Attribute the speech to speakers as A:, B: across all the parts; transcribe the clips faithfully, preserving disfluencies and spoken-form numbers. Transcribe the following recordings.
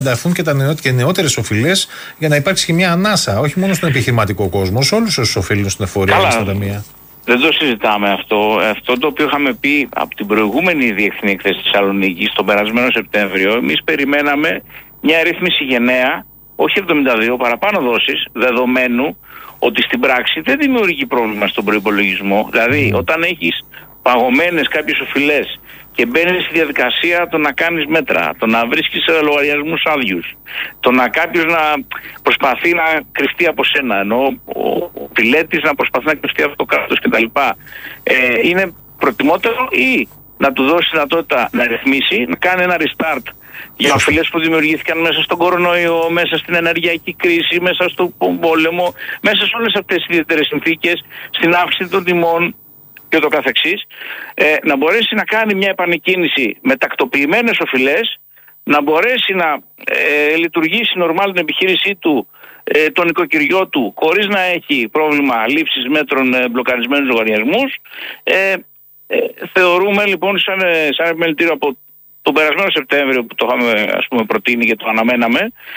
A: ενταχθούν και, τα και νεότερες οφειλές για να υπάρξει και μια ανάσα, όχι μόνο στον επιχειρηματικό κόσμο, σε όλους όσους οφείλουν στην εφορία και στα ταμεία.
B: Δεν το συζητάμε αυτό. Αυτό το οποίο είχαμε πει από την προηγούμενη διεθνή έκθεση της Θεσσαλονίκης τον περασμένο Σεπτέμβριο, εμείς περιμέναμε μια ρύθμιση γενναία, όχι εβδομήντα δύο, παραπάνω δόσεις, δεδομένου ότι στην πράξη δεν δημιουργεί πρόβλημα στον προϋπολογισμό. Δηλαδή, mm. όταν έχεις παγωμένες κάποιες οφειλές και μπαίνεις στη διαδικασία το να κάνεις μέτρα, το να βρίσκεις λογαριασμούς άδειους, το να κάποιος να προσπαθεί να κρυφτεί από σένα, ενώ ο φιλέτης να προσπαθεί να κρυφτεί από το κράτος κτλ. Ε, είναι προτιμότερο ή να του δώσει δυνατότητα να ρυθμίσει, να κάνει ένα restart για οφειλές που δημιουργήθηκαν μέσα στον κορονοϊό, μέσα στην ενεργειακή κρίση, μέσα στον πόλεμο, μέσα σε όλες αυτές τις ιδιαίτερες συνθήκες, στην αύξηση των τιμών και το καθεξής, ε, να μπορέσει να κάνει μια επανεκκίνηση με τακτοποιημένες οφειλές, να μπορέσει να ε, λειτουργήσει νορμάλ την επιχείρησή του, ε, τον οικοκυριό του, χωρίς να έχει πρόβλημα λήψης μέτρων ε, μπλοκαρισμένους λογαριασμούς. Ε, ε, θεωρούμε λοιπόν σαν, σαν επιμελητήριο από τον περασμένο Σεπτέμβριο που το είχαμε ας πούμε προτείνει και το αναμέναμε,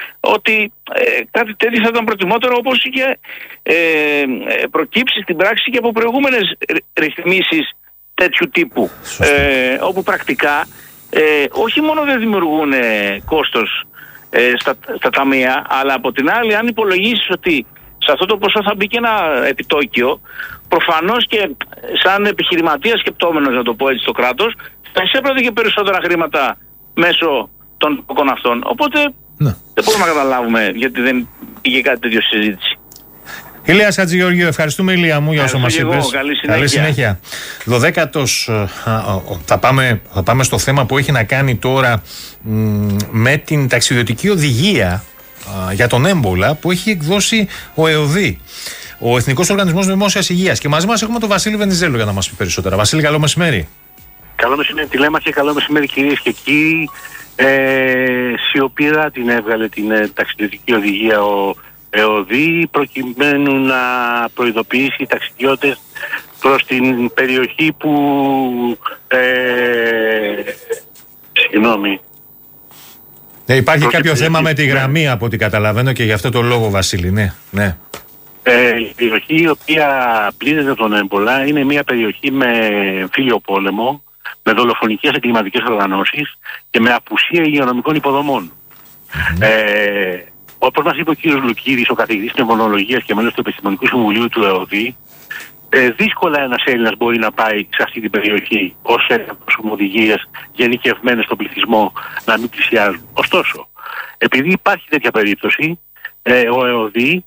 B: ότι ε, κάτι τέτοιο θα ήταν προτιμότερο, όπως είχε ε, προκύψει στην πράξη και από προηγούμενες ρυθμίσεις τέτοιου τύπου, ε, όπου πρακτικά ε, όχι μόνο δεν δημιουργούν ε, κόστος ε, στα, στα ταμεία, αλλά από την άλλη αν υπολογίσεις ότι σε αυτό το ποσό θα μπει και ένα επιτόκιο, προφανώς και σαν επιχειρηματία σκεπτόμενος, να το πω έτσι, στο κράτος, θα εισέπρατε και περισσότερα χρήματα μέσω των τόκων αυτών. Οπότε ναι. δεν μπορούμε να καταλάβουμε γιατί δεν πήγε κάτι τέτοιο στη συζήτηση.
A: Ηλίας Χατζηγεωργίου, ευχαριστούμε Ηλία μου για όσο μας είπες.
B: Καλή συνέχεια.
A: Καλή συνέχεια. Δωδέκατος, θα πάμε, θα πάμε στο θέμα που έχει να κάνει τώρα μ, με την ταξιδιωτική οδηγία α, για τον έμπολα που έχει εκδώσει ο ΕΟΔΗ, ο Εθνικός Οργανισμός Δημόσιας Υγείας. Και μαζί μας έχουμε τον Βασίλη Βενιζέλο για να μας πει περισσότερα. Βασίλη, καλό μεσημέρι.
C: Καλό μεσημέρι, τηλέμαχε, καλό μεσημέρι κυρίες και κύριοι. Ε, σιωπήρα την έβγαλε την ε, ταξιδιωτική οδηγία ο ΕΟΔΗ προκειμένου να προειδοποιήσει οι ταξιδιώτες προς την περιοχή που ε, συγγνώμη
A: ε, υπάρχει κάποιο θέμα με τη γραμμή, ναι, από ό,τι καταλαβαίνω, και γι' αυτό το λόγο, Βασίλη, ναι, ναι.
C: Ε, η περιοχή η οποία πλήττεται τον έμπολα είναι μια περιοχή με εμφύλιο πόλεμο, με δολοφονικές εγκληματικές οργανώσεις και με απουσία υγειονομικών υποδομών. Mm-hmm. Ε, όπως μας είπε ο κύριος Λουκίδης, ο καθηγητής πνευμονολογίας και μέλος του Επιστημονικού Συμβουλίου του ΕΟΔΗ, ε, δύσκολα ένας Έλληνας μπορεί να πάει σε αυτή την περιοχή ως οδηγίες γενικευμένες στον πληθυσμό να μην πλησιάζουν. Ωστόσο, επειδή υπάρχει τέτοια περίπτωση, ε, ο ΕΟΔΗ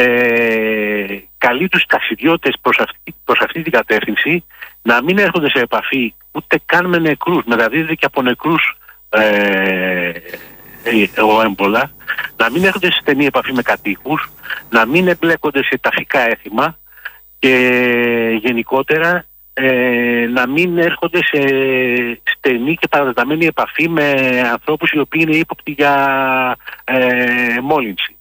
C: ε, καλεί τους ταξιδιώτες προς αυτή, προς αυτή την κατεύθυνση να μην έρχονται σε επαφή ούτε καν με νεκρούς, μεταδίδεται και από νεκρούς ε, ο έμπολα, να μην έρχονται σε στενή επαφή με κατοίκους, να μην εμπλέκονται σε ταφικά έθιμα και γενικότερα ε, να μην έρχονται σε στενή και παραδεδομένη επαφή με ανθρώπους οι οποίοι είναι ύποπτοι για ε, μόλυνση.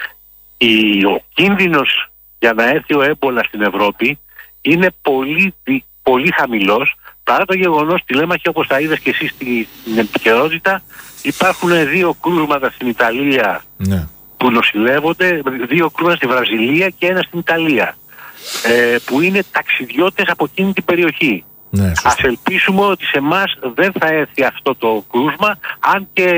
C: Η, ο κίνδυνος για να έρθει ο έμπολα στην Ευρώπη είναι πολύ, πολύ χαμηλός, παρά το γεγονός, τηλέμαχε, όπως τα είδες και εσύ στην επικαιρότητα, υπάρχουν δύο κρούσματα στην Ιταλία, ναι, που νοσηλεύονται, δύο κρούσματα στη Βραζιλία και ένα στην Ιταλία, ε, που είναι ταξιδιώτες από εκείνη την περιοχή. Ναι, ας ελπίσουμε ότι σε εμάς δεν θα έρθει αυτό το κρούσμα, αν και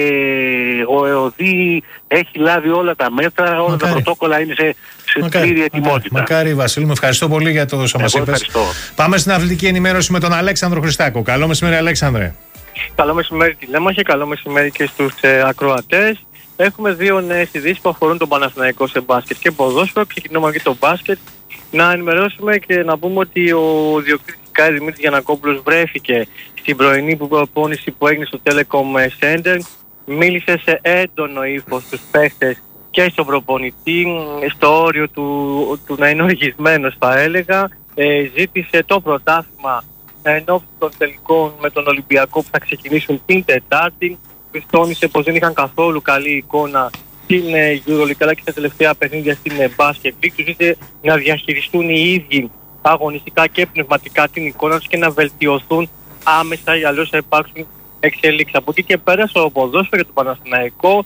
C: ο ΕΟΔΗ έχει λάβει όλα τα μέτρα, όλα Μακάρι. τα πρωτόκολλα είναι σε, σε πλήρη ετοιμότητα.
A: Μακάρι, Βασίλη, μου ευχαριστώ πολύ για το όσα μας είπες. Πάμε στην αθλητική ενημέρωση με τον Αλέξανδρο Χριστάκο. Καλό μεσημέρι, Αλέξανδρε.
D: Καλό μεσημέρι, τηλέμαχε, καλό μεσημέρι και στους ε, ακροατές. Έχουμε δύο νέες ειδήσεις που αφορούν τον Παναθηναϊκό σε μπάσκετ και ποδόσφαιρο. Ξεκινούμε και το μπάσκετ. Να ενημερώσουμε και να πούμε ότι ο διοκτήτης Δημήτρης Γιαννακόπουλος βρέθηκε στην πρωινή προπόνηση που έγινε στο Telecom Center. Μίλησε σε έντονο ύφος στους παίχτες και στον προπονητή, στο όριο του, του να είναι οργισμένος θα έλεγα. Ε, ζήτησε το πρωτάθλημα ενώπιον των τελικών με τον Ολυμπιακό που θα ξεκινήσουν την Τετάρτη. Πιστώνησε πως δεν είχαν καθόλου καλή εικόνα στην EuroLeague αλλά και στα τελευταία παιχνίδια στην Basket League. Τους ζήτησε να διαχειριστούν οι ίδιοι αγωνιστικά και πνευματικά την εικόνα τους και να βελτιωθούν άμεσα, ή αλλιώς θα υπάρξουν εξελίξεις. Από εκεί και πέρα στο ποδόσφαιρο για τον Παναθηναϊκό